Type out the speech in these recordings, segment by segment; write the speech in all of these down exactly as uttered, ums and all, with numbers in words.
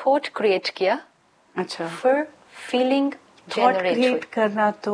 Thought create किया, अच्छा, फिर फीलिंग थॉट क्रिएट करना तो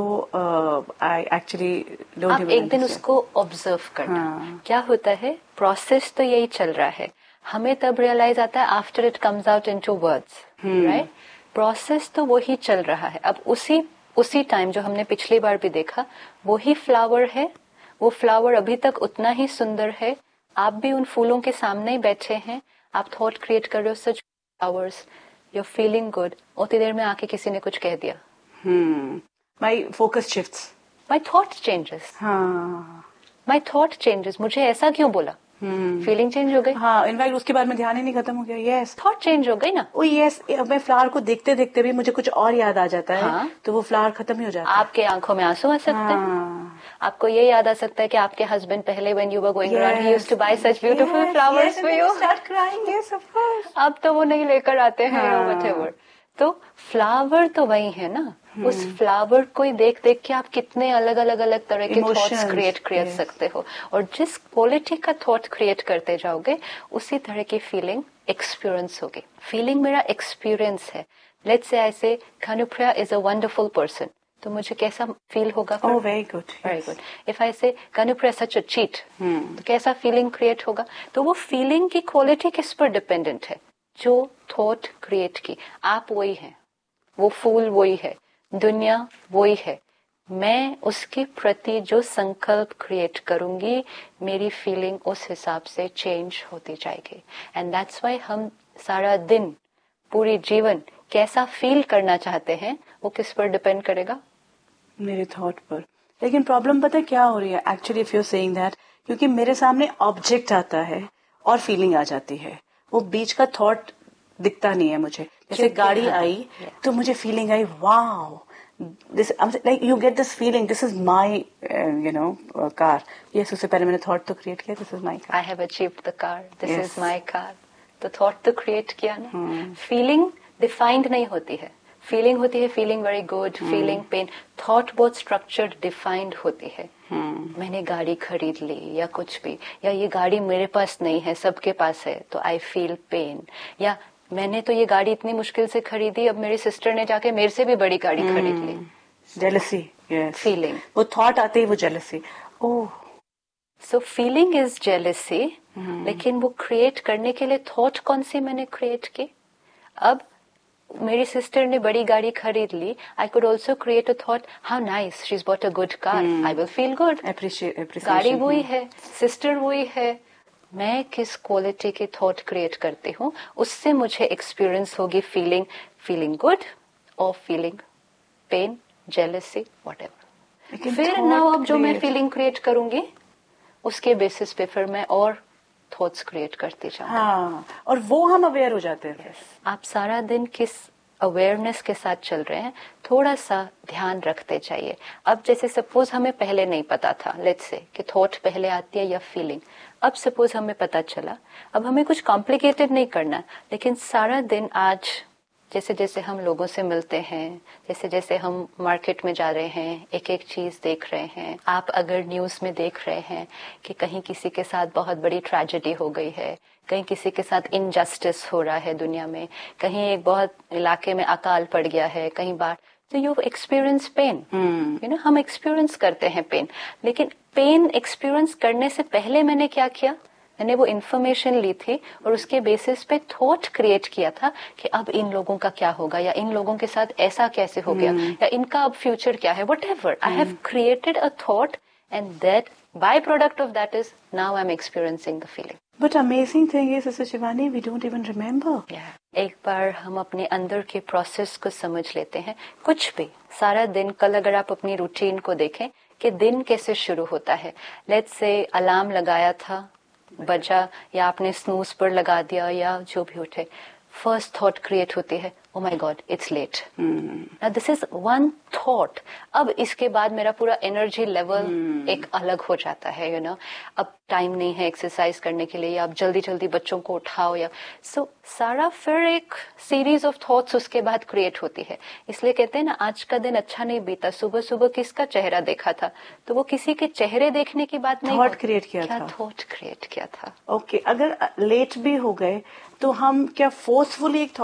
आई एक्चुअली डोंट आप एक दिन उसको ऑब्जर्व करना। हाँ. क्या होता है, प्रोसेस तो यही चल रहा है, हमें तब रियलाइज आता है after it comes out into words, right? Process तो वही चल रहा है। अब उसी उसी टाइम जो हमने पिछली बार भी देखा, वही फ्लावर है, वो फ्लावर अभी तक उतना ही सुंदर है, आप भी उन फूलों के सामने ही बैठे हैं, आप थॉट क्रिएट कर रहे हो सच flowers, you are feeling good, उतनी देर में आके किसी ने कुछ कह दिया, हम्म my focus shifts, my thought changes, हाँ माय थॉट चेंजेस, मुझे ऐसा क्यों बोला, फीलिंग चेंज हो गई। हाँ, इनफैक्ट उसके बाद में ध्यान ही नहीं खत्म हो गया, यस, थॉट चेंज हो गई ना। ओ यस, मैं फ्लावर को देखते देखते भी मुझे कुछ और याद आ जाता है, हाँ? तो वो फ्लावर खत्म ही हो जाता है, आपके आंखों में आंसू आ सकते हैं, हाँ। आपको ये याद आ सकता है कि आपके हस्बैंड पहले when you were going around he used to bye such beautiful flowers for you, start crying, yes of course, अब तो वो नहीं लेकर आते हैं, हाँ। व्हाटएवर, तो फ्लावर तो वही है ना, उस फ्लावर को ही देख देख के आप कितने अलग अलग अलग तरह के थॉट्स क्रिएट कर सकते हो, और जिस क्वालिटी का थॉट क्रिएट करते जाओगे उसी तरह की फीलिंग एक्सपीरियंस होगी। फीलिंग मेरा एक्सपीरियंस है। लेट्स से आई से Kanupriya is a wonderful person, तो मुझे कैसा फील होगा? Oh very good, very good. If I से कानुप्रिया सच अ चीट, तो कैसा फीलिंग क्रिएट होगा? तो वो फीलिंग की क्वालिटी किस पर डिपेंडेंट है? जो थॉट क्रिएट की। आप वही हैं, वो फूल वही है, दुनिया वही है, मैं उसके प्रति जो संकल्प क्रिएट करूंगी, मेरी फीलिंग उस हिसाब से चेंज होती जाएगी। एंड दैट्स व्हाई हम सारा दिन, पूरी जीवन कैसा फील करना चाहते हैं, वो किस पर डिपेंड करेगा? मेरे थॉट पर। लेकिन प्रॉब्लम पता है क्या हो रही है actually, if you are saying that, क्योंकि मेरे सामने ऑब्जेक्ट आता है और फीलिंग आ जाती है, वो बीच का थॉट दिखता नहीं है मुझे। जैसे गाड़ी हाँ, आई तो मुझे feeling I, wow this, like you get this feeling, this is my you know car. Yes, उससे पहले मैंने थॉट तो क्रिएट किया, this is my car, I have achieved the car, this is my car. तो thought तो create किया ना। Feeling defined नहीं होती है, फीलिंग होती है feeling very good, feeling pen. Thought बहुत स्ट्रक्चर्ड डिफाइंड होती है। hmm. मैंने गाड़ी खरीद ली या कुछ भी, या ये गाड़ी मेरे पास नहीं है, सबके पास है, तो आई फील पेन। या मैंने तो ये गाड़ी इतनी मुश्किल से खरीदी, अब मेरी सिस्टर ने जाके मेरे से भी बड़ी गाड़ी hmm. खरीद ली, जेलसी, यस, फीलिंग। वो थॉट आते ही वो jealousy, oh, so feeling is jealousy. लेकिन वो क्रिएट करने के लिए थॉट कौन सी मैंने क्रिएट की? अब मेरी सिस्टर ने बड़ी गाड़ी खरीद ली, I could also create a thought, how nice she is bought a good car, I will feel good. गाड़ी वही है, सिस्टर वही है, मैं किस क्वालिटी के थॉट क्रिएट करती हूँ, उससे मुझे एक्सपीरियंस होगी फीलिंग, फीलिंग गुड और फीलिंग पेन, जेलसी, व्हाटएवर। फिर नाउ अब जो मैं फीलिंग क्रिएट करूंगी, उसके बेसिस पे फिर मैं और थॉट्स क्रिएट करती जाऊंगी। हाँ, और वो हम अवेयर हो जाते हैं। yes. आप सारा दिन किस अवेयरनेस के साथ चल रहे हैं, थोड़ा सा ध्यान रखते चाहिए। अब जैसे सपोज हमें पहले नहीं पता था, लेट्स से कि थॉट पहले आती है या फीलिंग, अब सपोज हमें पता चला, अब हमें कुछ कॉम्प्लिकेटेड नहीं करना, लेकिन सारा दिन आज जैसे जैसे हम लोगों से मिलते हैं, जैसे जैसे हम मार्केट में जा रहे हैं, एक एक चीज देख रहे हैं, आप अगर न्यूज में देख रहे हैं कि कहीं किसी के साथ बहुत बड़ी ट्रेजेडी हो गई है, कहीं किसी के साथ इनजस्टिस हो रहा है दुनिया में, कहीं एक बहुत इलाके में अकाल पड़ गया है, कहीं बाढ़, तो you experience pen, you know, हम एक्सपीरियंस करते हैं पेन। लेकिन पेन एक्सपीरियंस करने से पहले मैंने क्या किया? मैंने वो इन्फॉर्मेशन ली थी और उसके बेसिस पे थॉट क्रिएट किया था कि अब इन लोगों का क्या होगा, या इन लोगों के साथ ऐसा कैसे हो गया, hmm. या इनका अब फ्यूचर क्या है, whatever. I have created a thought and that by product of that is now I am experiencing the feeling. But amazing thing is sister Shivani, we don't even remember. एक बार हम अपने अंदर के प्रोसेस को समझ लेते हैं, कुछ भी सारा दिन, कल अगर आप अपनी रूटीन को देखें कि दिन कैसे शुरू होता है, लेट्स से अलार्म लगाया था, बजा, या आपने स्नूज पर लगा दिया, या जो भी उठे, फर्स्ट थॉट क्रिएट होती है, oh my God it's late. Now this is one thought. अब इसके बाद मेरा पूरा एनर्जी लेवल hmm. एक अलग हो जाता है, यू you नो know? अब टाइम नहीं है एक्सरसाइज करने के लिए, या आप जल्दी जल्दी बच्चों को उठाओ, या सो so, सारा फिर एक सीरीज ऑफ थॉट्स उसके बाद क्रिएट होती है। इसलिए कहते हैं ना, आज का दिन अच्छा नहीं बीता, सुबह सुबह किसका चेहरा देखा था, तो वो किसी के चेहरे देखने की बात नहीं, थॉट क्रिएट किया क्या था, थॉट क्रिएट किया था। ओके okay, अगर लेट भी हो गए तो हम क्या फोर्सफुली एक